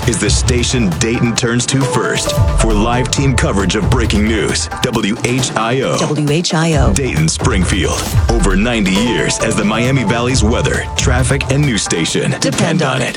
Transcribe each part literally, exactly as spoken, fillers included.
is the station Dayton turns to first for live team coverage of breaking news. W H I O. W H I O. Dayton, Springfield. Over ninety years as the Miami Valley's weather, traffic, and news station. Depend on it.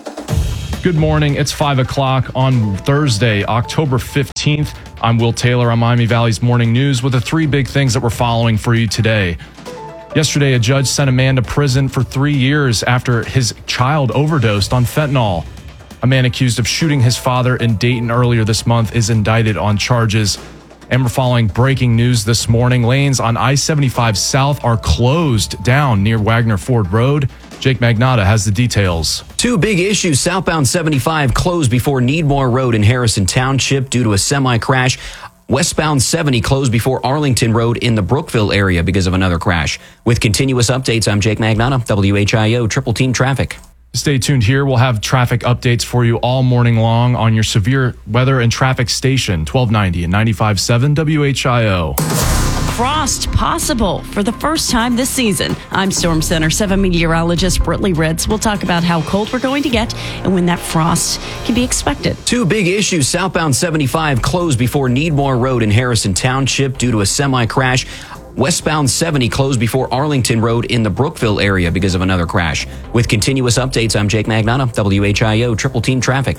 Good morning. It's five o'clock on Thursday, October fifteenth. I'm Will Taylor on Miami Valley's Morning News with the three big things that we're following for you today. Yesterday, a judge sent a man to prison for three years after his child overdosed on fentanyl. A man accused of shooting his father in Dayton earlier this month is indicted on charges. And we're following breaking news this morning. Lanes on I seventy-five South are closed down near Wagner Ford Road. Jake Magnotta has the details. Two big issues. Southbound seventy-five closed before Needmore Road in Harrison Township due to a semi-crash. Westbound seventy closed before Arlington Road in the Brookville area because of another crash. With continuous updates, I'm Jake Magnotta, W H I O Triple Team Traffic. Stay tuned here. We'll have traffic updates for you all morning long on your severe weather and traffic station, twelve ninety and ninety-five point seven W H I O. Frost possible for the first time this season. I'm Storm Center seven meteorologist Britley Ritz. We'll talk about how cold we're going to get and when that frost can be expected. Two big issues. Southbound seventy-five closed before Needmore Road in Harrison Township due to a semi-crash. Westbound seventy closed before Arlington Road in the Brookville area because of another crash. With continuous updates, I'm Jake Magnotta, W H I O Triple Team Traffic.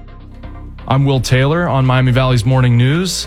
I'm Will Taylor on Miami Valley's Morning News.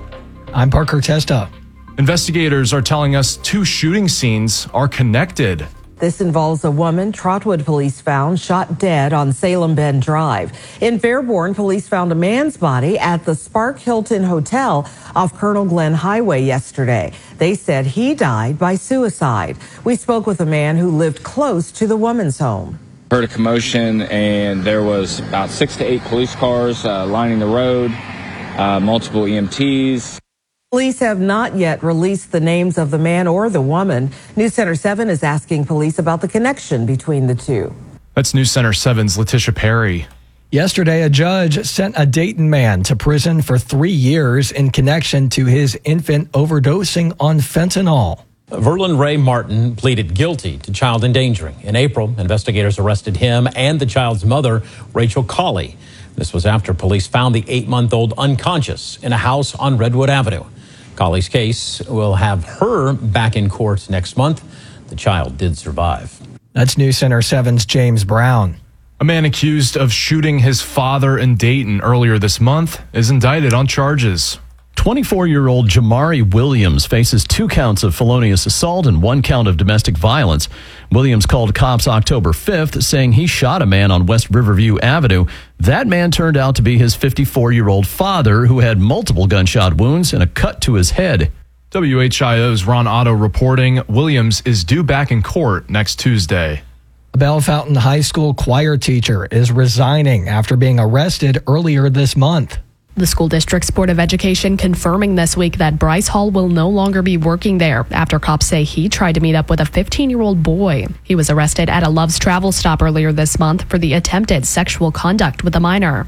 I'm Parker Testa. Investigators are telling us two shooting scenes are connected. This involves a woman Trotwood police found shot dead on Salem Bend Drive. In Fairborn, police found a man's body at the Spark Hilton Hotel off Colonel Glenn Highway yesterday. They said he died by suicide. We spoke with a man who lived close to the woman's home. Heard a commotion, and there was about six to eight police cars uh, lining the road, uh, multiple E M Ts. Police have not yet released the names of the man or the woman. News Center seven is asking police about the connection between the two. That's News Center seven's Letitia Perry. Yesterday, a judge sent a Dayton man to prison for three years in connection to his infant overdosing on fentanyl. Verlin Ray Martin pleaded guilty to child endangering. In April, investigators arrested him and the child's mother, Rachel Colley. This was after police found the eight-month-old unconscious in a house on Redwood Avenue. Colley's case will have her back in court next month. The child did survive. That's News Center seven's James Brown. A man accused of shooting his father in Dayton earlier this month is indicted on charges. twenty-four-year-old Jamari Williams faces two counts of felonious assault and one count of domestic violence. Williams called cops October fifth, saying he shot a man on West Riverview Avenue. That man turned out to be his fifty-four-year-old father, who had multiple gunshot wounds and a cut to his head. W H I O's Ron Otto reporting Williams is due back in court next Tuesday. A Bellefontaine High School choir teacher is resigning after being arrested earlier this month. The school district's Board of Education confirming this week that Bryce Hall will no longer be working there after cops say he tried to meet up with a fifteen-year-old boy. He was arrested at a Love's Travel stop earlier this month for the attempted sexual conduct with a minor.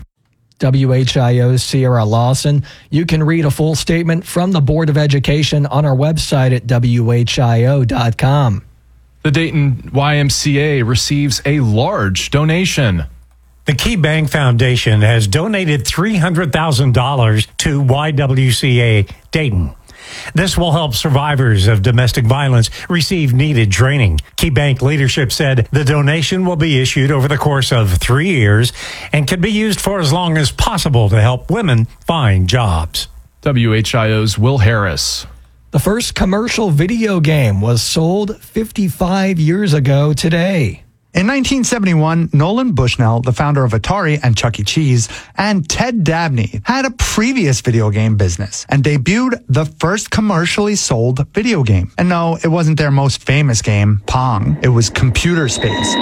W H I O's Sierra Lawson. You can read a full statement from the Board of Education on our website at W H I O dot com. The Dayton Y M C A receives a large donation. The Key Bank Foundation has donated three hundred thousand dollars to Y W C A Dayton. This will help survivors of domestic violence receive needed training. Key Bank leadership said the donation will be issued over the course of three years and can be used for as long as possible to help women find jobs. W H I O's Will Harris. The first commercial video game was sold fifty-five years ago today. In nineteen seventy-one, Nolan Bushnell, the founder of Atari and Chuck E. Cheese, and Ted Dabney had a previous video game business and debuted the first commercially sold video game. And no, it wasn't their most famous game, Pong. It was Computer Space,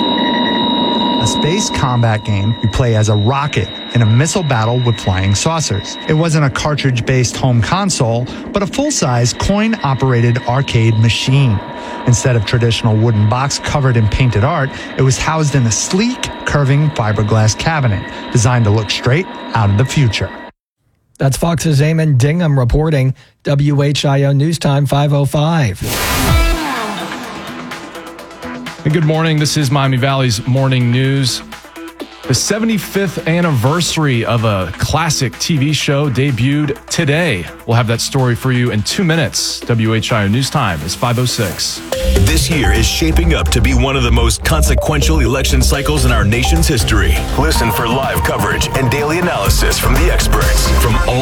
a space combat game you play as a rocket in a missile battle with flying saucers. It wasn't a cartridge-based home console, but a full-size coin-operated arcade machine. Instead of traditional wooden box covered in painted art, it was housed in a sleek, curving fiberglass cabinet designed to look straight out of the future. That's Fox's Eamon Dingham reporting. W H I O News Time five oh five. And good morning. This is Miami Valley's Morning News. The seventy-fifth anniversary of a classic T V show debuted today. We'll have that story for you in two minutes. W H I O News Time is five oh six. This year is shaping up to be one of the most consequential election cycles in our nation's history. Listen for live coverage and daily analysis from the experts from all